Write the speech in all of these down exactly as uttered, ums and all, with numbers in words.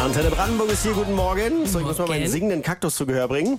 Antenne Brandenburg ist hier, guten Morgen. So, ich muss mal meinen singenden Kaktus zu Gehör bringen.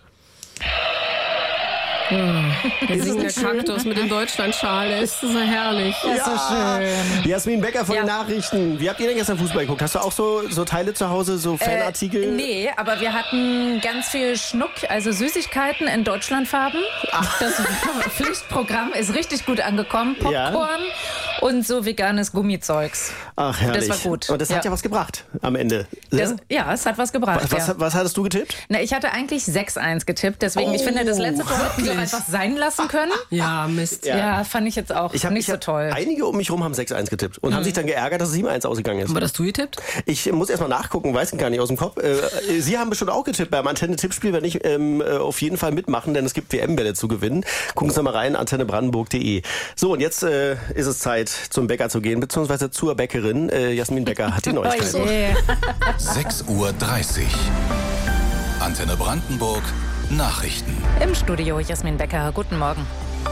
Der singende Kaktus mit dem Deutschlandschal ist so herrlich. Ja. Ist so schön. Jasmin Becker von Ja. den Nachrichten. Wie habt ihr denn gestern Fußball geguckt? Hast du auch so, so Teile zu Hause, so Fanartikel? Äh, nee, aber wir hatten ganz viel Schnuck, also Süßigkeiten in Deutschlandfarben. Ach. Das Pflichtprogramm ist richtig gut angekommen. Popcorn Ja. und so veganes Gummizeugs. Ach, herrlich. Das war gut. Und das hat Ja. ja was gebracht am Ende. Das, Ja? ja, es hat was gebracht. was, was, ja. was hattest du getippt? Na, ich hatte eigentlich sechs eins getippt, deswegen, ich Oh, finde, das letzte Tor hätten wir einfach sein lassen können. Ja, Mist. Ja. Ja, fand ich jetzt auch Ich hab, nicht ich so hab, toll. Einige um mich rum haben sechs eins getippt und haben sich dann geärgert, dass es sieben eins ausgegangen ist. Aber hast du getippt? Ich muss erst mal nachgucken, weiß gar nicht aus dem Kopf. Äh, Sie haben bestimmt auch getippt beim Antenne-Tippspiel, wenn ich ähm, auf jeden Fall mitmachen, denn es gibt W M-Bälle zu gewinnen. Gucken Sie mal rein, antenne brandenburg punkt de. So, und jetzt äh, ist es Zeit, zum Bäcker zu gehen, beziehungsweise zur Bäckerin. Äh, Jasmin Becker hat die Neuigkeiten. sechs Uhr dreißig. Antenne Brandenburg Nachrichten. Im Studio Jasmin Becker, guten Morgen.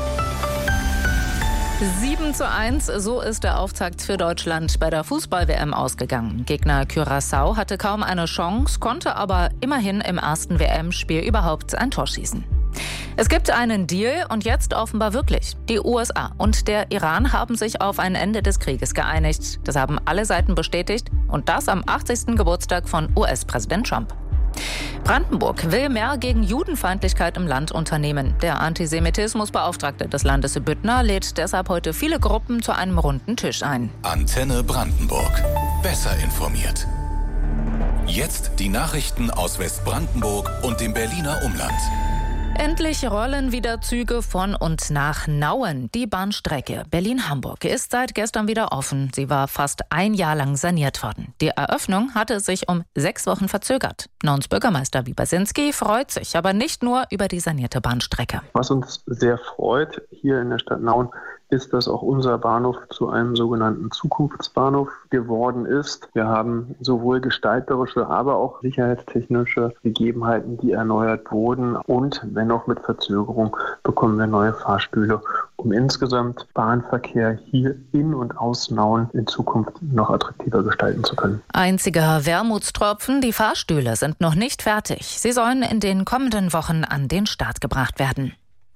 sieben zu eins, so ist der Auftakt für Deutschland bei der Fußball-W M ausgegangen. Gegner Curaçao hatte kaum eine Chance, konnte aber immerhin im ersten W M-Spiel überhaupt ein Tor schießen. Es gibt einen Deal und jetzt offenbar wirklich. Die U S A und der Iran haben sich auf ein Ende des Krieges geeinigt. Das haben alle Seiten bestätigt und das am achtzigsten Geburtstag von U S-Präsident Trump. Brandenburg will mehr gegen Judenfeindlichkeit im Land unternehmen. Der Antisemitismusbeauftragte des Landes Büttner lädt deshalb heute viele Gruppen zu einem runden Tisch ein. Antenne Brandenburg. Besser informiert. Jetzt die Nachrichten aus Westbrandenburg und dem Berliner Umland. Endlich rollen wieder Züge von und nach Nauen. Die Bahnstrecke Berlin-Hamburg ist seit gestern wieder offen. Sie war fast ein Jahr lang saniert worden. Die Eröffnung hatte sich um sechs Wochen verzögert. Nauens Bürgermeister Wiebersinski freut sich aber nicht nur über die sanierte Bahnstrecke. Was uns sehr freut hier in der Stadt Nauen, ist, dass auch unser Bahnhof zu einem sogenannten Zukunftsbahnhof geworden ist. Wir haben sowohl gestalterische, aber auch sicherheitstechnische Gegebenheiten, die erneuert wurden. Und wenn auch mit Verzögerung bekommen wir neue Fahrstühle, um insgesamt Bahnverkehr hier in und aus Nauen in Zukunft noch attraktiver gestalten zu können. Einziger Wermutstropfen, die Fahrstühle sind noch nicht fertig. Sie sollen in den kommenden Wochen an den Start gebracht werden.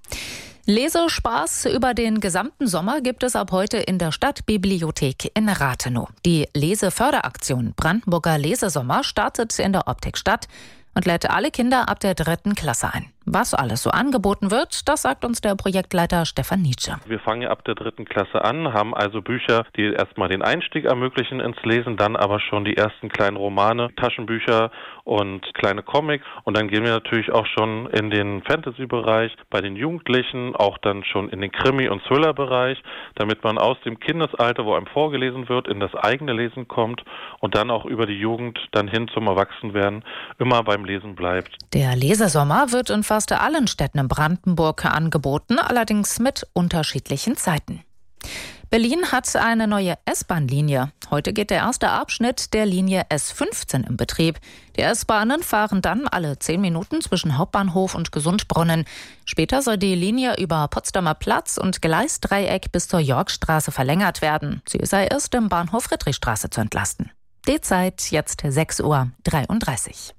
Lesespaß über den gesamten Sommer gibt es ab heute in der Stadtbibliothek in Rathenow. Die Leseförderaktion Brandenburger Lesesommer startet in der Optikstadt und lädt alle Kinder ab der dritten Klasse ein. Was alles so angeboten wird, das sagt uns der Projektleiter Stefan Nietzsche. Wir fangen ab der dritten Klasse an, haben also Bücher, die erstmal den Einstieg ermöglichen ins Lesen, dann aber schon die ersten kleinen Romane, Taschenbücher und kleine Comics. Und dann gehen wir natürlich auch schon in den Fantasy-Bereich, bei den Jugendlichen, auch dann schon in den Krimi- und Thriller-Bereich, damit man aus dem Kindesalter, wo einem vorgelesen wird, in das eigene Lesen kommt und dann auch über die Jugend dann hin zum Erwachsenwerden immer beim Lesen bleibt. Der Lesesommer wird in fast allen Städten in Brandenburg angeboten, allerdings mit unterschiedlichen Zeiten. Berlin hat eine neue S-Bahn-Linie. Heute geht der erste Abschnitt der Linie S fünfzehn in Betrieb. Die S-Bahnen fahren dann alle zehn Minuten zwischen Hauptbahnhof und Gesundbrunnen. Später soll die Linie über Potsdamer Platz und Gleisdreieck bis zur Yorkstraße verlängert werden. Sie sei erst im Bahnhof Friedrichstraße zu entlasten. Die Zeit jetzt sechs Uhr dreiunddreißig.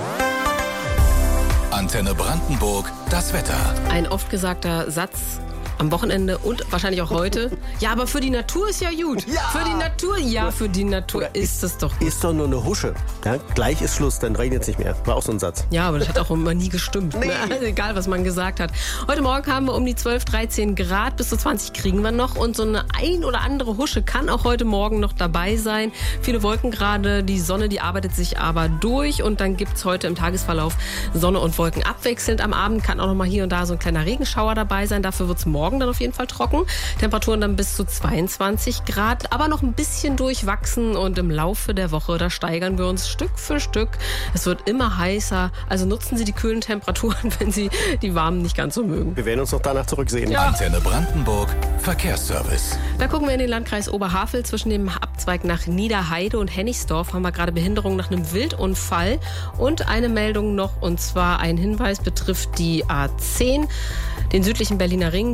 Antenne Brandenburg, das Wetter. Ein oft gesagter Satz am Wochenende und wahrscheinlich auch heute. Ja, aber für die Natur ist ja gut. Ja. Für die Natur, ja, für die Natur ist es doch gut. Ist doch nur eine Husche. Ja, gleich ist Schluss, dann regnet es nicht mehr. War auch so ein Satz. Ja, aber das hat auch immer nie gestimmt. Nee. Ne? Also egal, was man gesagt hat. Heute Morgen haben wir um die zwölf, dreizehn Grad, bis zu zwanzig kriegen wir noch. Und so eine ein oder andere Husche kann auch heute Morgen noch dabei sein. Viele Wolken gerade, die Sonne, die arbeitet sich aber durch. Und dann gibt's heute im Tagesverlauf Sonne und Wolken abwechselnd. Am Abend kann auch noch mal hier und da so ein kleiner Regenschauer dabei sein. Dafür wird's morgen dann auf jeden Fall trocken. Temperaturen dann bis zu zweiundzwanzig Grad, aber noch ein bisschen durchwachsen. Und im Laufe der Woche, da steigern wir uns Stück für Stück. Es wird immer heißer. Also nutzen Sie die kühlen Temperaturen, wenn Sie die warmen nicht ganz so mögen. Wir werden uns noch danach zurücksehen. Ja. Antenne Brandenburg, Verkehrsservice. Da gucken wir in den Landkreis Oberhavel. Zwischen dem Abzweig nach Niederheide und Hennigsdorf haben wir gerade Behinderung nach einem Wildunfall. Und eine Meldung noch, und zwar ein Hinweis betrifft die A zehn, den südlichen Berliner Ring.